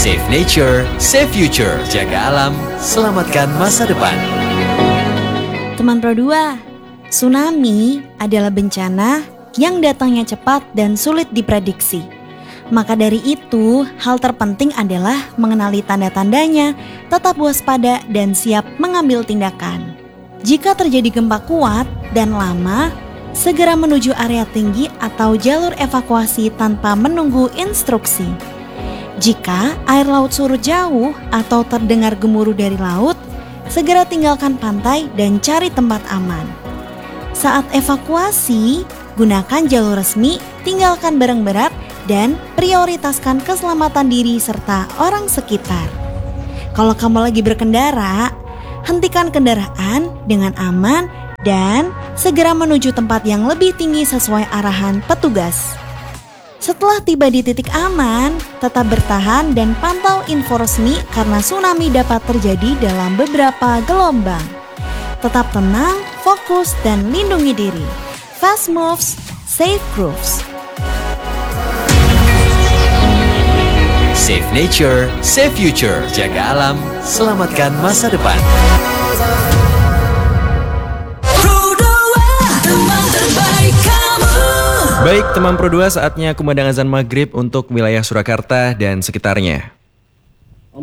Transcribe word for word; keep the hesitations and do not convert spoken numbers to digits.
Save nature, save future. Jaga alam, selamatkan masa depan. Teman Pro dua, tsunami adalah bencana yang datangnya cepat dan sulit diprediksi. Maka dari itu, hal terpenting adalah mengenali tanda-tandanya, tetap waspada dan siap mengambil tindakan. Jika terjadi gempa kuat dan lama, segera menuju area tinggi atau jalur evakuasi tanpa menunggu instruksi. Jika air laut surut jauh atau terdengar gemuruh dari laut, segera tinggalkan pantai dan cari tempat aman. Saat evakuasi, gunakan jalur resmi, tinggalkan barang berat, dan prioritaskan keselamatan diri serta orang sekitar. Kalau kamu lagi berkendara, hentikan kendaraan dengan aman dan segera menuju tempat yang lebih tinggi sesuai arahan petugas. Setelah tiba di titik aman, tetap bertahan dan pantau info resmi karena tsunami dapat terjadi dalam beberapa gelombang. Tetap tenang, fokus, dan lindungi diri. Fast moves, safe grooves. Save nature, save future. Jaga alam, selamatkan masa depan. Baik teman Pro dua, saatnya kumandang azan maghrib untuk wilayah Surakarta dan sekitarnya.